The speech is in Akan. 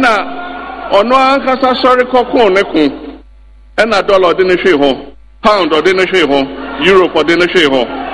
ena ono ankasa sori kokon ne kun ena dollar de ne hwe ho pound de ne hwe ho euro de ne hwe ho